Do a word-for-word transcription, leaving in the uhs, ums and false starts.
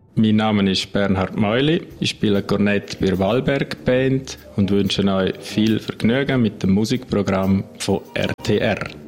Mein Name ist Bernhard Meuli, ich spiele Kornett bei der Wallberg Band und wünsche euch viel Vergnügen mit dem Musikprogramm von R T R.